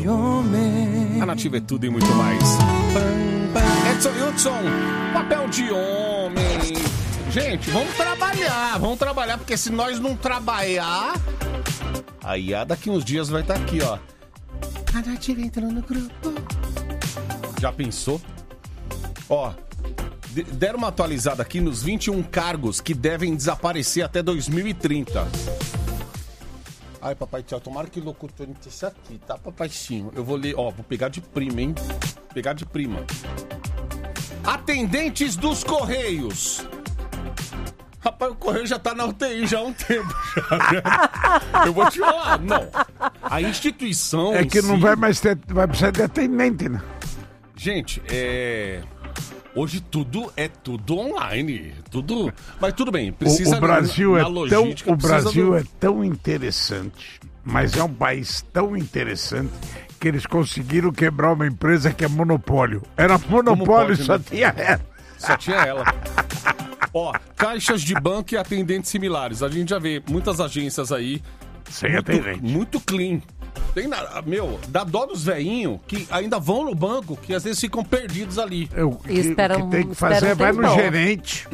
de homem. A Nativa é tudo e muito mais. Edson Hudson, papel de homem. Gente, vamos trabalhar, porque se nós não trabalhar, aí daqui uns dias vai estar aqui, ó. A Nativa entrou no grupo. Já pensou? Ó, deram uma atualizada aqui nos 21 cargos que devem desaparecer até 2030. Ai, papai tchau, tomara que locutor esse aqui, tá, papaizinho? Eu vou ler, ó, vou pegar de prima, hein? Pegar de prima. Atendentes dos Correios. Rapaz, o Correio já tá na UTI já há um tempo. Eu vou te falar, não. A instituição... É que não vai mais ter, vai precisar de atendente, né? Gente, hoje tudo é online, tudo... Mas tudo bem, precisa... O Brasil, logística, o Brasil é tão interessante, mas é um país tão interessante que eles conseguiram quebrar uma empresa que é monopólio. Era monopólio, só tinha ela. Só tinha ela. Ó, caixas de banco e atendentes similares. A gente já vê muitas agências aí... Sem atendente. Muito clean. Tem dá dó dos velhinhos que ainda vão no banco, que às vezes ficam perdidos ali. O que tem que fazer é vai no gerente.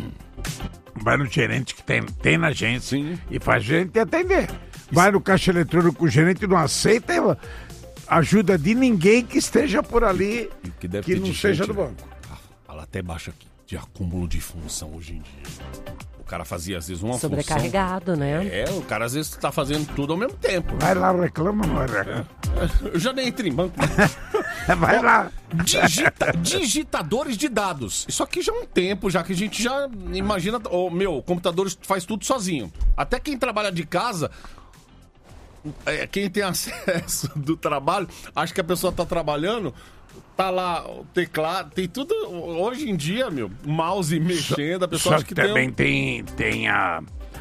Vai no gerente que tem na agência. Sim. E faz gerente atender. Vai no caixa eletrônico, o gerente não aceita ajuda de ninguém que esteja por ali que não seja do banco. Ela até baixa aqui, de acúmulo de função hoje em dia. O cara fazia às vezes uma sobrecarregado, função, né? O cara às vezes tá fazendo tudo ao mesmo tempo. Vai lá, reclama, não reclama. Eu já nem entrei em banco. Vai lá. Digitadores de dados. Isso aqui já é um tempo, já que a gente já imagina... o computador faz tudo sozinho. Até quem trabalha de casa... quem tem acesso do trabalho, acha que a pessoa tá trabalhando... Tá lá o teclado, tem tudo. Hoje em dia, mouse mexendo, a pessoa acha que também tem a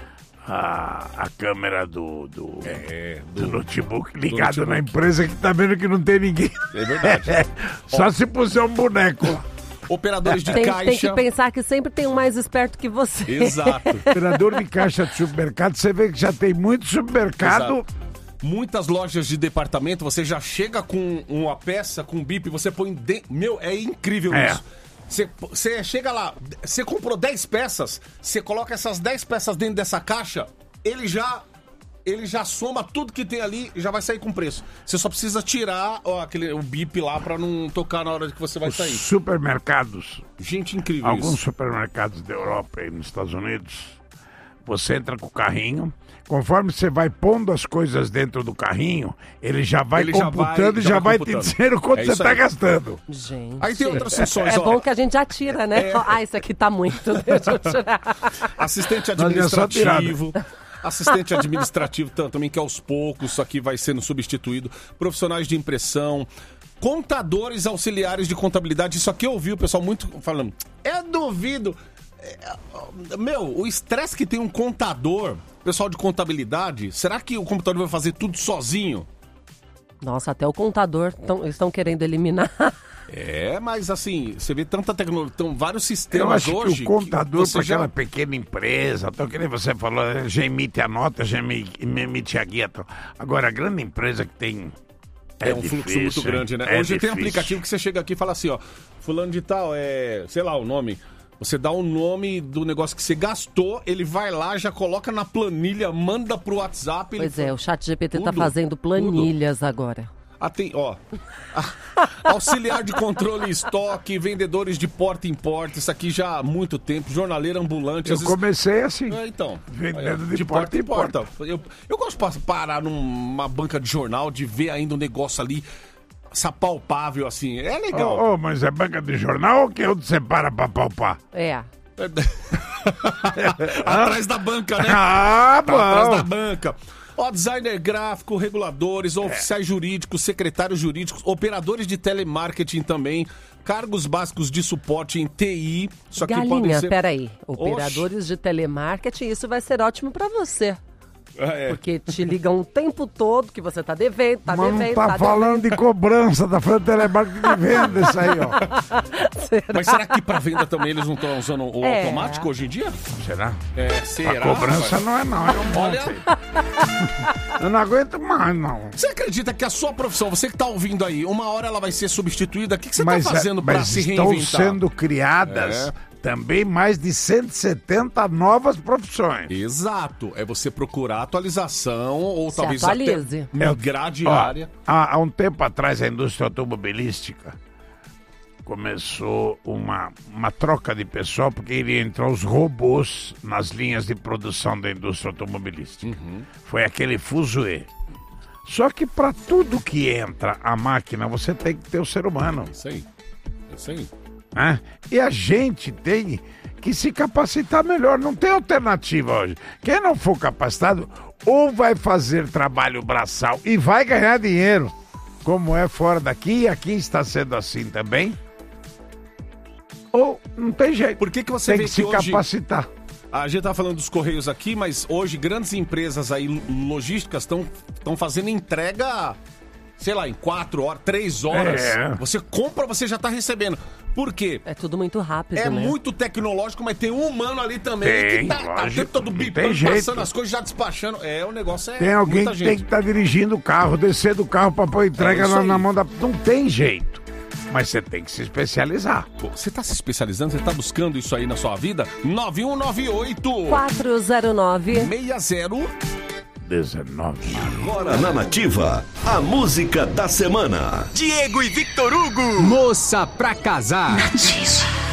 câmera do notebook ligado na empresa que tá vendo que não tem ninguém. É verdade. Só se puser um boneco. Operadores de caixa. Tem que pensar que sempre tem um mais esperto que você. Exato. Operador de caixa de supermercado, você vê que já tem muito supermercado. Exato. Muitas lojas de departamento, você já chega com uma peça, com um bip, você põe dentro... É incrível isso. Você chega lá, você comprou 10 peças, você coloca essas 10 peças dentro dessa caixa, ele já soma tudo que tem ali e já vai sair com preço. Você só precisa tirar o bip lá pra não tocar na hora que você vai sair. Supermercados. Gente, incrível Alguns isso. Supermercados da Europa e nos Estados Unidos, você entra com o carrinho... Conforme você vai pondo as coisas dentro do carrinho, ele já vai computando e já vai te dizendo quanto você está gastando. Gente. Aí tem outras funções. É bom que a gente já tira, né? Isso aqui tá muito, deixa eu tirar. Assistente administrativo. Assistente administrativo também, que aos poucos isso aqui vai sendo substituído. Profissionais de impressão. Contadores auxiliares de contabilidade. Isso aqui eu ouvi o pessoal muito falando. Eu duvido. O estresse que tem um contador, pessoal de contabilidade, será que o computador vai fazer tudo sozinho? Nossa, até o contador estão querendo eliminar. Mas assim, você vê tanta tecnologia, vários sistemas hoje. Eu acho que o contador para aquela pequena empresa, então, que nem você falou, já emite a nota, já emite a guia. Agora, a grande empresa que tem... É um fluxo muito grande, né? Hoje tem aplicativo que você chega aqui e fala assim, ó, fulano de tal, sei lá o nome... Você dá o nome do negócio que você gastou, ele vai lá, já coloca na planilha, manda pro WhatsApp. Pois o ChatGPT tá fazendo planilhas agora. Auxiliar de controle estoque, vendedores de porta em porta, isso aqui já há muito tempo, jornaleiro ambulante. Comecei assim. Vendendo de porta em porta. Eu gosto de parar numa banca de jornal, de ver ainda um negócio ali... Essa palpável, assim, é legal. Mas é banca de jornal ou que onde você para pra palpar? Atrás da banca, né? Bom. Atrás da banca. Designer gráfico, reguladores, oficiais jurídicos, secretários jurídicos, operadores de telemarketing também, cargos básicos de suporte em TI. Só que peraí. Operadores de telemarketing, isso vai ser ótimo pra você. Porque te ligam o tempo todo que você tá devendo, Mas não tá falando de cobrança, tá falando de telemarketing de venda, isso aí, ó. Mas será que pra venda também eles não estão usando o automático hoje em dia? Será? Será? A cobrança não é não, Olha... Eu não aguento mais, não. Você acredita que a sua profissão, você que tá ouvindo aí, uma hora ela vai ser substituída? O que você tá fazendo pra se reinventar? Estão sendo criadas também mais de 170 novas profissões. Exato. É você procurar atualização ou se talvez atualize. até migrar de área. Há um tempo atrás, a indústria automobilística começou uma troca de pessoal porque iria entrar os robôs nas linhas de produção da indústria automobilística. Foi aquele fuzuê. Só que para tudo que entra a máquina, você tem que ter o ser humano. Isso aí. E a gente tem que se capacitar melhor. Não tem alternativa hoje. Quem não for capacitado, ou vai fazer trabalho braçal e vai ganhar dinheiro, como é fora daqui, e aqui está sendo assim também, ou não tem jeito. Por que você tem vê que se hoje... capacitar? A gente tá falando dos Correios aqui, mas hoje grandes empresas aí logísticas estão fazendo entrega, sei lá, em 4 horas, 3 horas. Você compra, você já tá recebendo. Por quê? É tudo muito rápido, É né? muito tecnológico, mas tem um humano ali também que tá o tempo todo bipando, passando as coisas, já despachando. O negócio tem alguém que tem que estar dirigindo o carro, descer do carro pra pôr entrega na mão da... Não tem jeito. Mas você tem que se especializar. Você tá se especializando? Você tá buscando isso aí na sua vida? 9198-409-6019. Agora na Nativa, a música da semana. Diego e Victor Hugo. Moça pra casar. Nativa.